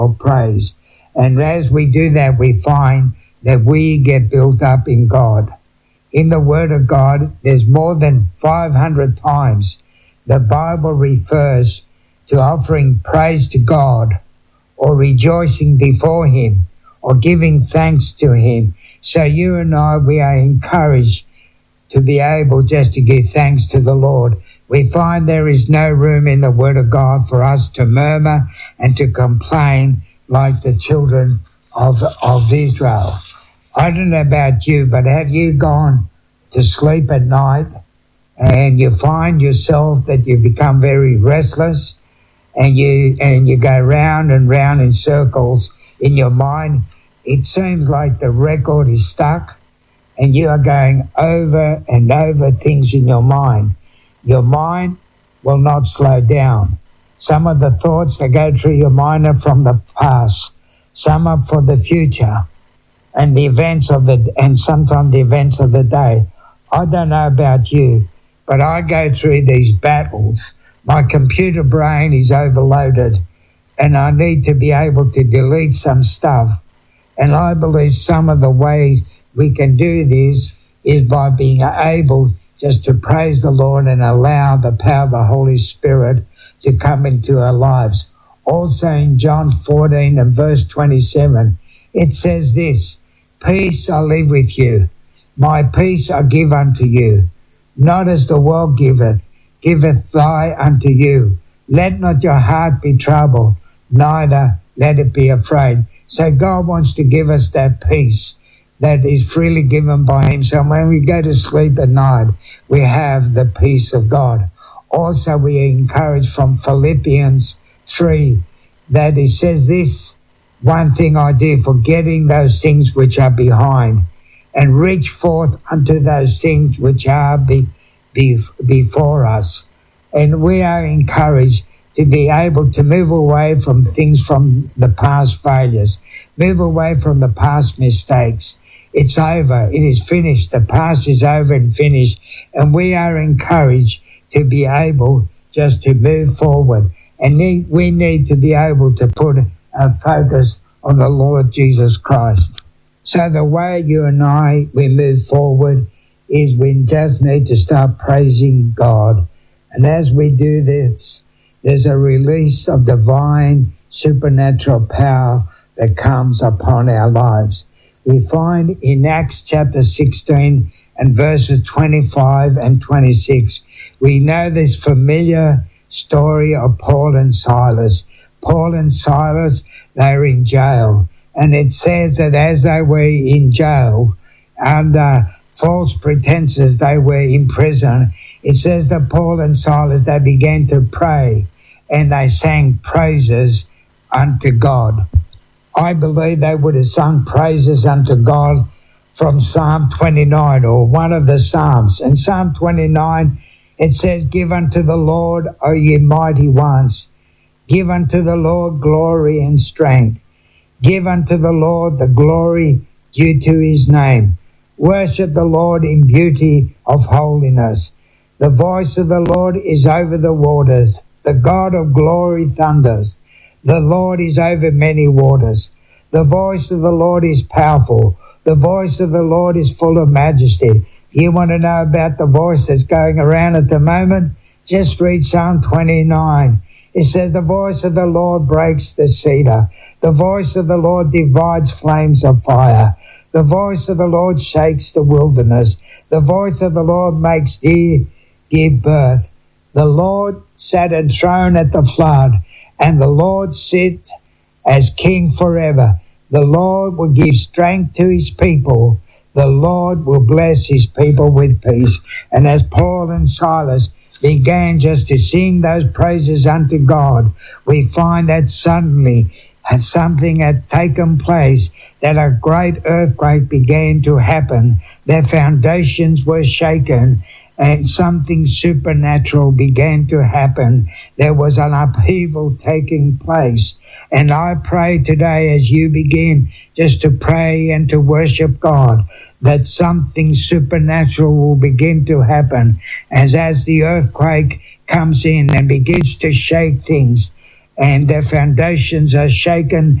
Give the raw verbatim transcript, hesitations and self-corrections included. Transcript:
of praise. And as we do that, we find that we get built up in God. In the Word of God, there's more than five hundred times the Bible refers to offering praise to God or rejoicing before Him or giving thanks to Him. So you and I, we are encouraged to be able just to give thanks to the Lord. We find there is no room in the Word of God for us to murmur and to complain like the children of, of Israel. I don't know about you, but have you gone to sleep at night and you find yourself that you become very restless and you and you go round and round in circles in your mind? It seems like the record is stuck and you are going over and over things in your mind. Your mind will not slow down. Some of the thoughts that go through your mind are from the past. Some are for the future and the events of the, and sometimes the events of the day. I don't know about you, but I go through these battles. My computer brain is overloaded and I need to be able to delete some stuff. And I believe some of the way we can do this is by being able just to praise the Lord and allow the power of the Holy Spirit to come into our lives. Also in John fourteen and verse twenty-seven, it says this, "Peace I leave with you, my peace I give unto you. Not as the world giveth, giveth I unto you. Let not your heart be troubled, neither let it be afraid." So God wants to give us that peace that is freely given by Him. So when we go to sleep at night, we have the peace of God. Also, we are encouraged from Philippians three that it says this, "One thing I do, forgetting those things which are behind, and reach forth unto those things which are be, be, before us." And we are encouraged to be able to move away from things from the past failures, move away from the past mistakes. It's over. It is finished. The past is over and finished. And we are encouraged to be able just to move forward. And need, we need to be able to put our focus on the Lord Jesus Christ. So the way you and I, we move forward is we just need to start praising God. And as we do this, there's a release of divine supernatural power that comes upon our lives. We find in Acts chapter sixteen and verses twenty-five and twenty-six, we know this familiar story of Paul and Silas. Paul and Silas, they were in jail. And it says that as they were in jail, under false pretenses, they were in prison. It says that Paul and Silas, they began to pray and they sang praises unto God. I believe they would have sung praises unto God from Psalm twenty-nine or one of the Psalms. In Psalm twenty-nine, it says, "Give unto the Lord, O ye mighty ones. Give unto the Lord glory and strength. Give unto the Lord the glory due to His name. Worship the Lord in beauty of holiness. The voice of the Lord is over the waters. The God of glory thunders. The Lord is over many waters. The voice of the Lord is powerful. The voice of the Lord is full of majesty." You want to know about the voice that's going around at the moment? Just read Psalm twenty-nine. It says, "The voice of the Lord breaks the cedar. The voice of the Lord divides flames of fire. The voice of the Lord shakes the wilderness. The voice of the Lord makes deer give birth. The Lord sat enthroned at the flood, and the Lord sit as king forever. The Lord will give strength to His people. The Lord will bless His people with peace." And as Paul and Silas began just to sing those praises unto God, we find that suddenly had something had taken place, that a great earthquake began to happen. Their foundations were shaken, and something supernatural began to happen. There was an upheaval taking place. And I pray today, as you begin just to pray and to worship God, that something supernatural will begin to happen as as the earthquake comes in and begins to shake things. and their foundations are shaken